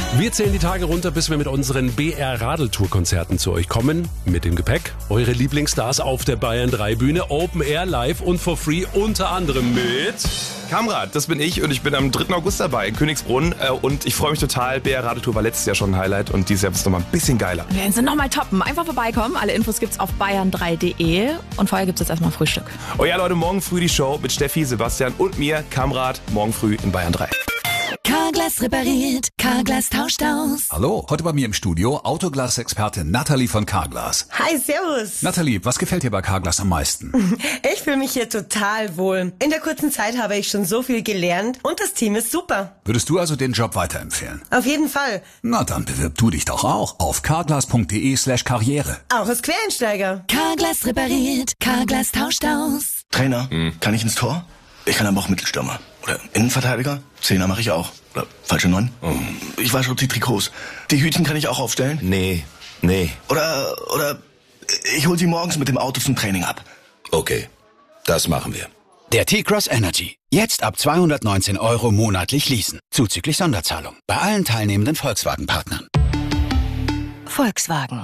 Wir zählen die Tage runter, bis wir mit unseren BR-Radeltour-Konzerten zu euch kommen. Mit dem Gepäck eure Lieblingsstars auf der Bayern 3 Bühne, Open Air, live und for free, unter anderem mit... Kamrat, das bin ich und ich bin am 3. August dabei in Königsbrunn und ich freue mich total. BR-Radeltour war letztes Jahr schon ein Highlight und dieses Jahr ist es nochmal ein bisschen geiler. Wir werden sie nochmal toppen. Einfach vorbeikommen. Alle Infos gibt's auf bayern3.de und vorher gibt's jetzt erstmal Frühstück. Oh ja, Leute, morgen früh die Show mit Steffi, Sebastian und mir, Kamrat, morgen früh in Bayern 3. Carglass repariert, Carglass tauscht aus. Hallo, heute bei mir im Studio Autoglas-Expertin Nathalie von Carglass. Hi, servus. Nathalie, was gefällt dir bei Carglass am meisten? Ich fühle mich hier total wohl. In der kurzen Zeit habe ich schon so viel gelernt und das Team ist super. Würdest du also den Job weiterempfehlen? Auf jeden Fall. Na, dann bewirb du dich doch auch auf carglass.de/karriere. Auch als Quereinsteiger. Carglass repariert, Carglass tauscht aus. Trainer, kann ich ins Tor? Ich kann aber auch Mittelstürmer. Oder Innenverteidiger? Zehner mache ich auch. Oder falsche 9? Ich wasche die Trikots. Die Hütchen kann ich auch aufstellen? Nee. Oder ich hol sie morgens mit dem Auto zum Training ab. Okay, das machen wir. Der T-Cross Energy. Jetzt ab 219 € monatlich leasen. Zuzüglich Sonderzahlung. Bei allen teilnehmenden Volkswagen-Partnern. Volkswagen.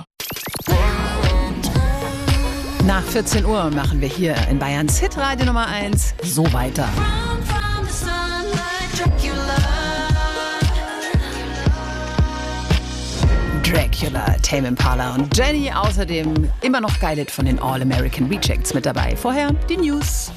Nach 14 Uhr machen wir hier in Bayerns Hitradio Nummer 1 so weiter. Dracula, Tame Impala und Jenny. Außerdem immer noch Guided von den All-American Rejects mit dabei. Vorher die News.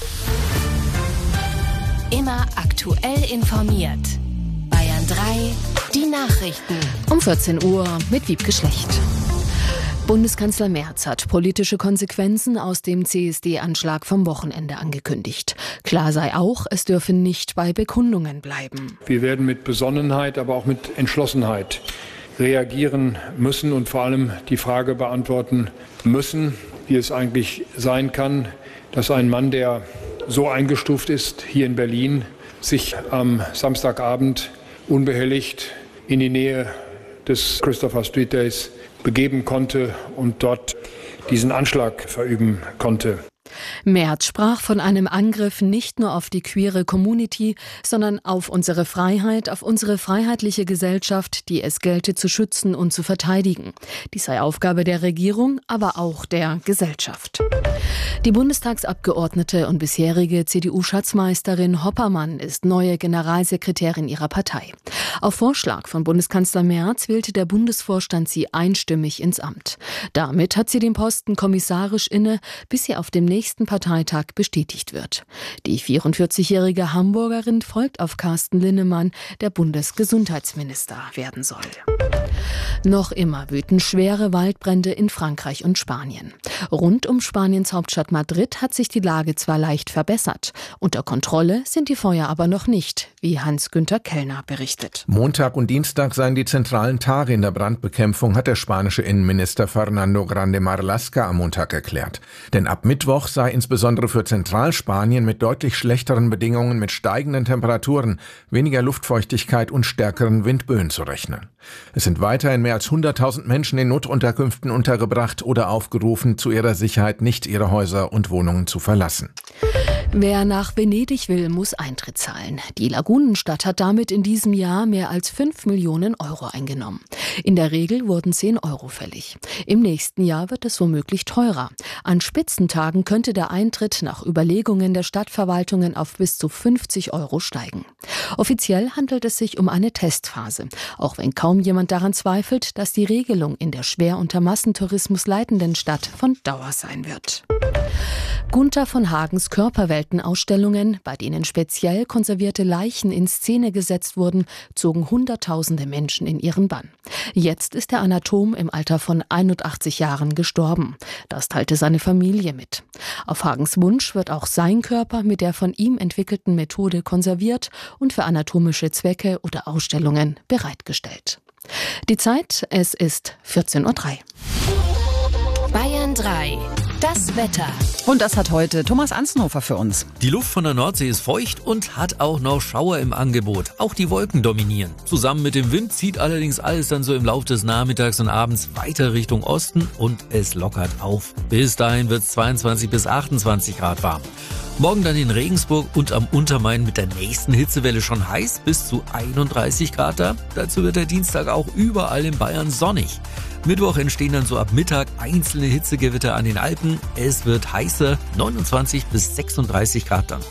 Immer aktuell informiert. Bayern 3, die Nachrichten. Um 14 Uhr mit Wiebke Schlecht. Bundeskanzler Merz hat politische Konsequenzen aus dem CSD-Anschlag vom Wochenende angekündigt. Klar sei auch, es dürfe nicht bei Bekundungen bleiben. Wir werden mit Besonnenheit, aber auch mit Entschlossenheit reagieren müssen und vor allem die Frage beantworten müssen, wie es eigentlich sein kann, dass ein Mann, der so eingestuft ist hier in Berlin, sich am Samstagabend unbehelligt in die Nähe des Christopher Street Days begeben konnte und dort diesen Anschlag verüben konnte. Merz sprach von einem Angriff nicht nur auf die queere Community, sondern auf unsere Freiheit, auf unsere freiheitliche Gesellschaft, die es gelte zu schützen und zu verteidigen. Dies sei Aufgabe der Regierung, aber auch der Gesellschaft. Die Bundestagsabgeordnete und bisherige CDU-Schatzmeisterin Hoppermann ist neue Generalsekretärin ihrer Partei. Auf Vorschlag von Bundeskanzler Merz wählte der Bundesvorstand sie einstimmig ins Amt. Damit hat sie den Posten kommissarisch inne, bis sie auf dem nächsten Parteitag bestätigt wird. Die 44-jährige Hamburgerin folgt auf Carsten Linnemann, der Bundesgesundheitsminister werden soll. Noch immer wüten schwere Waldbrände in Frankreich und Spanien. Rund um Spaniens Hauptstadt Madrid hat sich die Lage zwar leicht verbessert. Unter Kontrolle sind die Feuer aber noch nicht, wie Hans-Günther Kellner berichtet. Montag und Dienstag seien die zentralen Tage in der Brandbekämpfung, hat der spanische Innenminister Fernando Grande Marlaska am Montag erklärt. Denn ab Mittwoch sei insbesondere für Zentralspanien mit deutlich schlechteren Bedingungen mit steigenden Temperaturen, weniger Luftfeuchtigkeit und stärkeren Windböen zu rechnen. Es sind weiterhin mehr als 100.000 Menschen in Notunterkünften untergebracht oder aufgerufen, zu ihrer Sicherheit nicht ihre Häuser und Wohnungen zu verlassen. Wer nach Venedig will, muss Eintritt zahlen. Die Lagunenstadt hat damit in diesem Jahr mehr als 5 Millionen € eingenommen. In der Regel wurden 10 € fällig. Im nächsten Jahr wird es womöglich teurer. An Spitzentagen könnte der Eintritt nach Überlegungen der Stadtverwaltungen auf bis zu 50 € steigen. Offiziell handelt es sich um eine Testphase, auch wenn kaum jemand daran zweifelt, dass die Regelung in der schwer unter Massentourismus leidenden Stadt von Dauer sein wird. Gunther von Hagens Körperweltenausstellungen, bei denen speziell konservierte Leichen in Szene gesetzt wurden, zogen Hunderttausende Menschen in ihren Bann. Jetzt ist der Anatom im Alter von 81 Jahren gestorben. Das teilte seine Familie mit. Auf Hagens Wunsch wird auch sein Körper mit der von ihm entwickelten Methode konserviert und für anatomische Zwecke oder Ausstellungen bereitgestellt. Die Zeit, es ist 14:03 Uhr. Bayern 3. Das Wetter. Und das hat heute Thomas Anzenhofer für uns. Die Luft von der Nordsee ist feucht und hat auch noch Schauer im Angebot. Auch die Wolken dominieren. Zusammen mit dem Wind zieht allerdings alles dann so im Laufe des Nachmittags und Abends weiter Richtung Osten und es lockert auf. Bis dahin wird es 22 bis 28 Grad warm. Morgen dann in Regensburg und am Untermain mit der nächsten Hitzewelle schon heiß, bis zu 31 Grad da. Dazu wird der Dienstag auch überall in Bayern sonnig. Mittwoch entstehen dann so ab Mittag einzelne Hitzegewitter an den Alpen. Es wird heißer, 29 bis 36 Grad dann.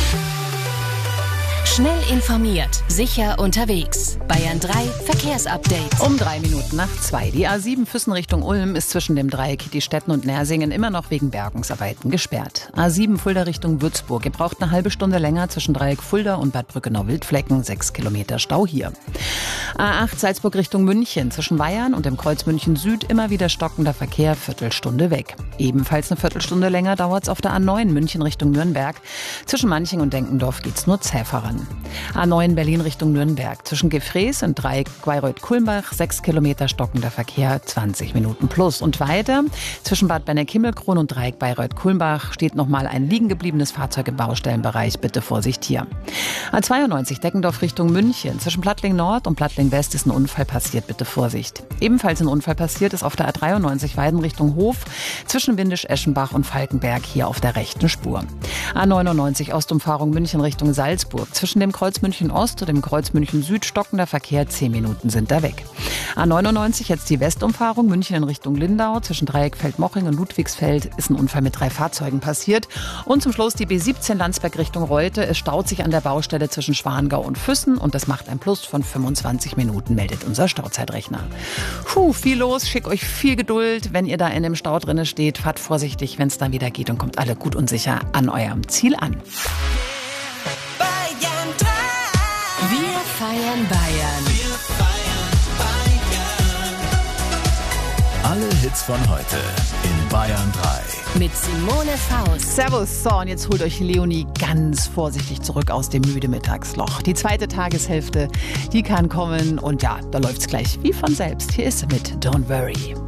Schnell informiert, sicher unterwegs. Bayern 3 Verkehrsupdate. Um 2:03. Die A7 Füssen Richtung Ulm ist zwischen dem Dreieck Diestetten und Nersingen immer noch wegen Bergungsarbeiten gesperrt. A7 Fulda Richtung Würzburg. Ihr braucht eine halbe Stunde länger zwischen Dreieck Fulda und Bad Brückenau-Wildflecken. 6 Kilometer Stau hier. A8 Salzburg Richtung München. Zwischen Bayern und dem Kreuz München Süd immer wieder stockender Verkehr, Viertelstunde weg. Ebenfalls eine Viertelstunde länger dauert es auf der A9 München Richtung Nürnberg. Zwischen Manching und Denkendorf geht's nur zäh voran. A9 Berlin Richtung Nürnberg. Zwischen Gefrees und Dreieck Bayreuth-Kulmbach 6 Kilometer stockender Verkehr, 20 Minuten plus. Und weiter zwischen Bad Berneck-Himmelkron und Dreieck Bayreuth-Kulmbach steht nochmal ein liegen gebliebenes Fahrzeug im Baustellenbereich. Bitte Vorsicht hier. A92 Deckendorf Richtung München. Zwischen Plattling Nord und Plattling West ist ein Unfall passiert. Bitte Vorsicht. Ebenfalls ein Unfall passiert ist auf der A93 Weiden Richtung Hof. Zwischen Windisch-Eschenbach und Falkenberg hier auf der rechten Spur. A99 Ostumfahrung München Richtung Salzburg. Zwischen dem Kreuz München Ost und dem Kreuz München Süd stockender Verkehr, 10 Minuten sind da weg. A99 jetzt die Westumfahrung München in Richtung Lindau. Zwischen Dreieck Feldmoching und Ludwigsfeld ist ein Unfall mit 3 Fahrzeugen passiert. Und zum Schluss die B17 Landsberg Richtung Reute. Es staut sich an der Baustelle zwischen Schwangau und Füssen und das macht ein Plus von 25 Minuten, meldet unser Stauzeitrechner. Viel los, schick euch viel Geduld. Wenn ihr da in dem Stau drinne steht, fahrt vorsichtig, wenn es dann wieder geht und kommt alle gut und sicher an eurem Ziel an. Wir feiern Bayern. Wir feiern Bayern. Alle Hits von heute in Bayern 3. Mit Simone Faust. Servus, so, und jetzt holt euch Leonie ganz vorsichtig zurück aus dem müde Mittagsloch. Die zweite Tageshälfte, die kann kommen und ja, da läuft's gleich wie von selbst. Hier ist sie mit Don't Worry.